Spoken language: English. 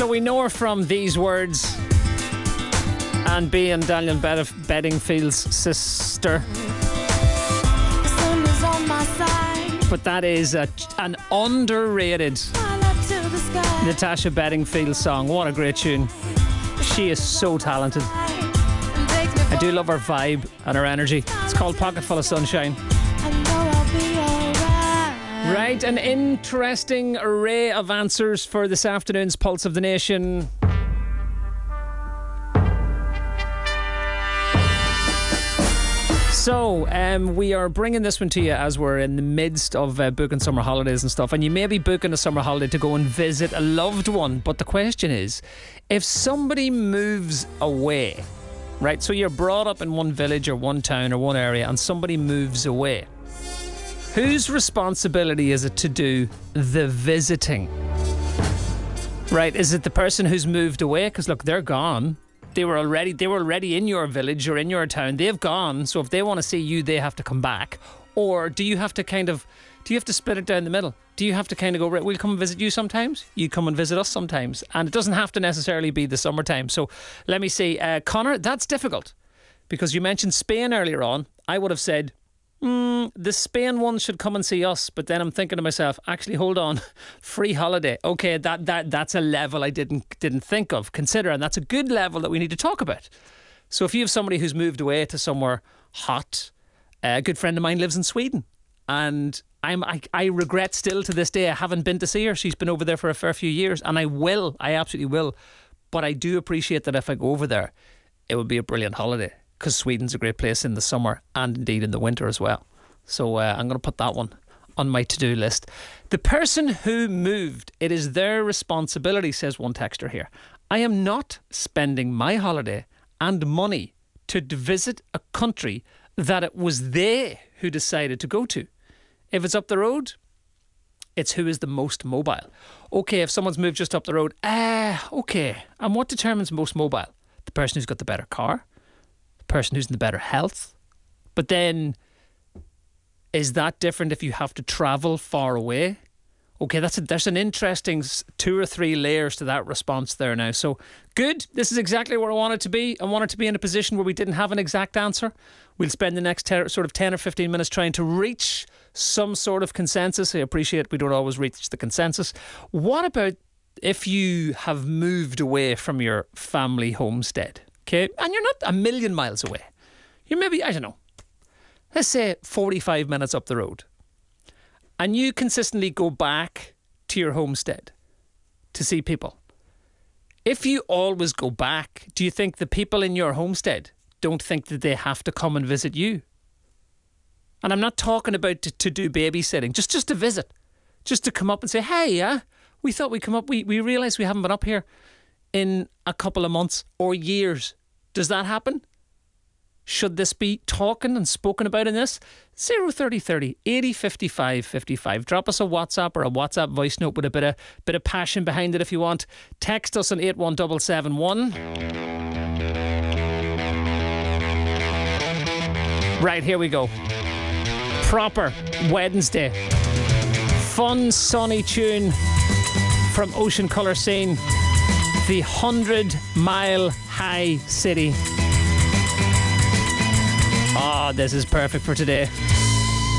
So we know her from these words and being Daniel Bedingfield's sister. But that is an underrated Natasha Bedingfield song. What a great tune. She is so talented. I do love her vibe and her energy. It's called Pocket Full of Sunshine. Right, an interesting array of answers for this afternoon's Pulse of the Nation. So, we are bringing this one to you as we're in the midst of booking summer holidays and stuff. And you may be booking a summer holiday to go and visit a loved one. But the question is, if somebody moves away, right? So you're brought up in one village or one town or one area and somebody moves away. Whose responsibility is it to do the visiting? Right? Is it the person who's moved away? Because look, they're gone. They were already in your village or in your town. They've gone. So if they want to see you, they have to come back. Or do you have to split it down the middle? Do you have to kind of go, right, we'll come and visit you sometimes, you come and visit us sometimes? And it doesn't have to necessarily be the summertime. So let me see. Connor, that's difficult. Because you mentioned Spain earlier on. I would have said, the Spain one should come and see us, but then I'm thinking to myself, actually, hold on, free holiday. Okay, that's a level I didn't think of, consider, and that's a good level that we need to talk about. So if you have somebody who's moved away to somewhere hot, a good friend of mine lives in Sweden, and I regret still to this day I haven't been to see her. She's been over there for a fair few years, and I absolutely will. But I do appreciate that if I go over there, it would be a brilliant holiday. Because Sweden's a great place in the summer and indeed in the winter as well. So I'm going to put that one on my to-do list. The person who moved, it is their responsibility, says one texter here. I am not spending my holiday and money to visit a country that it was they who decided to go to. If it's up the road, it's who is the most mobile. Okay, if someone's moved just up the road, okay. And what determines most mobile? The person who's got the better car? Person who's in the better health. But then, is that different if you have to travel far away? Okay, there's an interesting 2 or 3 layers to that response there now. So good, this is exactly where I want it to be. I want it to be in a position where we didn't have an exact answer. We'll spend the next sort of 10 or 15 minutes trying to reach some sort of consensus. I appreciate we don't always reach the consensus. What about if you have moved away from your family homestead? Okay, and you're not a million miles away. You're maybe, I don't know, let's say 45 minutes up the road. And you consistently go back to your homestead to see people. If you always go back, do you think the people in your homestead don't think that they have to come and visit you? And I'm not talking about to do babysitting, just to visit. Just to come up and say, hey, we thought we'd come up. We realised we haven't been up here in a couple of months or years. Does that happen? Should this be talking and spoken about in this? 03030 80 55 55. Drop us a WhatsApp or a WhatsApp voice note with a bit of passion behind it if you want. Text us on 81771. Right, here we go. Proper Wednesday. Fun, sunny tune from Ocean Colour Scene. The 100 Mile High City. Oh, this is perfect for today.